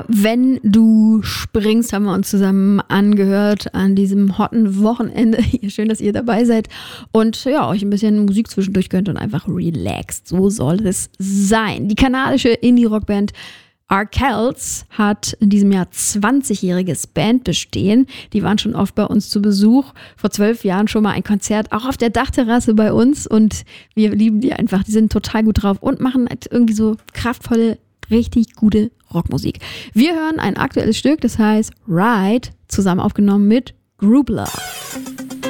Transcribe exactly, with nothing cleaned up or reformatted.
Wenn du springst, haben wir uns zusammen angehört an diesem hotten Wochenende. Schön, dass ihr dabei seid und ja, euch ein bisschen Musik zwischendurch gönnt und einfach relaxt. So soll es sein. Die kanadische Indie-Rockband Arkells hat in diesem Jahr zwanzigjähriges Bandbestehen. Die waren schon oft bei uns zu Besuch. Vor zwölf Jahren schon mal ein Konzert, auch auf der Dachterrasse bei uns. Und wir lieben die einfach. Die sind total gut drauf und machen halt irgendwie so kraftvolle, richtig gute Rockmusik. Wir hören ein aktuelles Stück, das heißt Ride, zusammen aufgenommen mit Group Love.